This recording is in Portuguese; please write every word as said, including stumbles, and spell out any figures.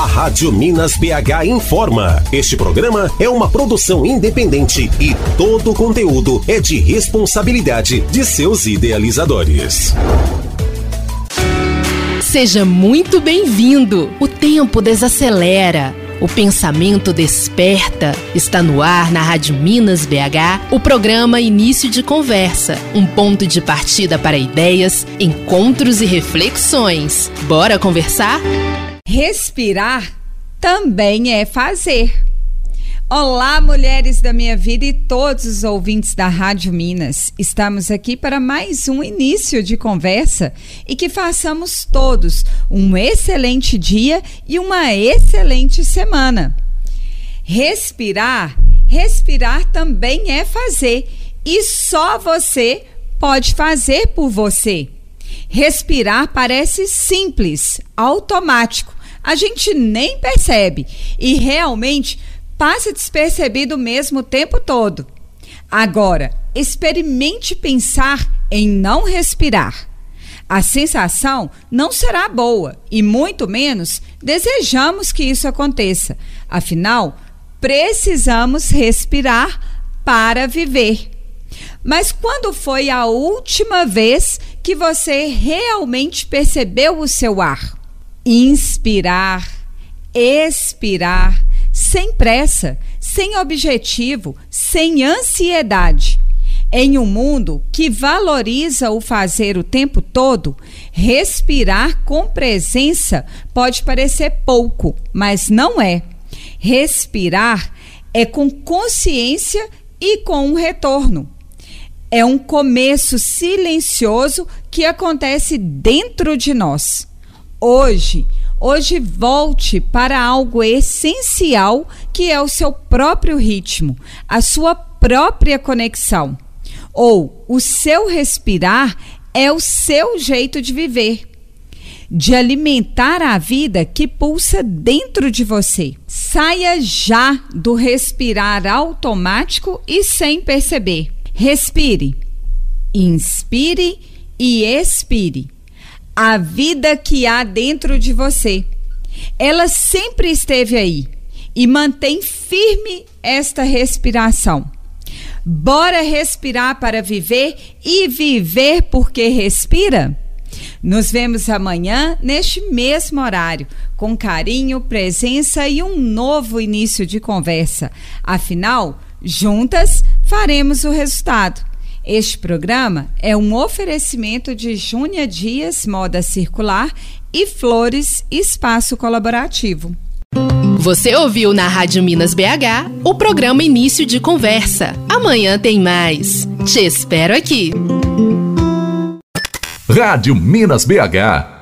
A Rádio Minas B H informa. Este programa é uma produção independente e todo o conteúdo é de responsabilidade de seus idealizadores. Seja muito bem-vindo. O tempo desacelera. O pensamento desperta. Está no ar na Rádio Minas B H, o programa Início de Conversa, um ponto de partida para ideias, encontros e reflexões. Bora conversar? Respirar também é fazer. Olá, mulheres da minha vida e todos os ouvintes da Rádio Minas. Estamos aqui para mais um início de conversa e que façamos todos um excelente dia e uma excelente semana. Respirar, respirar também é fazer e só você pode fazer por você. Respirar parece simples, automático, a gente nem percebe e realmente passa despercebido mesmo o tempo todo. Agora, experimente pensar em não respirar. A sensação não será boa e muito menos desejamos que isso aconteça. Afinal, precisamos respirar para viver. Mas quando foi a última vez que você realmente percebeu o seu ar? Inspirar, expirar, sem pressa, sem objetivo, sem ansiedade. Em um mundo que valoriza o fazer o tempo todo, respirar com presença pode parecer pouco, mas não é. Respirar é com consciência e com um retorno. É um começo silencioso que acontece dentro de nós. Hoje, Hoje volte para algo essencial que é o seu próprio ritmo, a sua própria conexão. Ou o seu respirar é o seu jeito de viver, de alimentar a vida que pulsa dentro de você. Saia já do respirar automático e sem perceber. Respire, inspire e expire. A vida que há dentro de você, ela sempre esteve aí e mantém firme esta respiração. Bora respirar para viver e viver porque respira? Nos vemos amanhã neste mesmo horário, com carinho, presença e um novo início de conversa. Afinal, juntas faremos o resultado. Este programa é um oferecimento de Júnia Dias, Moda Circular e Flores, Espaço Colaborativo. Você ouviu na Rádio Minas B H o programa Início de Conversa. Amanhã tem mais. Te espero aqui. Rádio Minas B H.